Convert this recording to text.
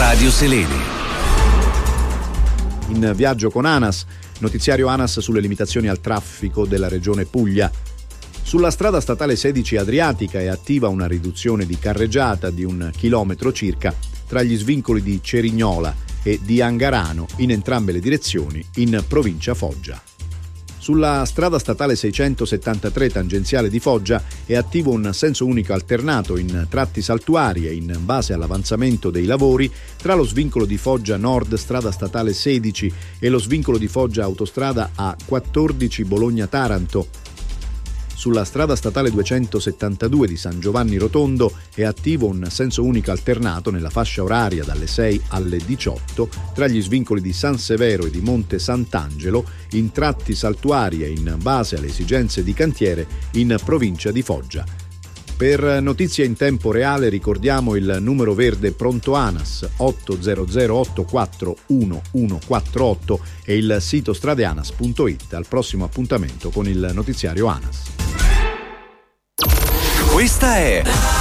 Radio Selene. In viaggio con ANAS, notiziario ANAS sulle limitazioni al traffico della regione Puglia. Sulla strada statale 16 Adriatica è attiva una riduzione di carreggiata di 1 chilometro circa tra gli svincoli di Cerignola e di Angarano in entrambe le direzioni in provincia Foggia. Sulla strada statale 673 tangenziale di Foggia è attivo un senso unico alternato in tratti saltuari e in base all'avanzamento dei lavori tra lo svincolo di Foggia Nord strada statale 16 e lo svincolo di Foggia autostrada A14 Bologna-Taranto. Sulla strada statale 272 di San Giovanni Rotondo è attivo un senso unico alternato nella fascia oraria dalle 6 alle 18 tra gli svincoli di San Severo e di Monte Sant'Angelo in tratti saltuari e in base alle esigenze di cantiere in provincia di Foggia. Per notizie in tempo reale ricordiamo il numero verde pronto ANAS 800 84 1148 e il sito stradeanas.it. Al prossimo appuntamento con il notiziario ANAS. Questa è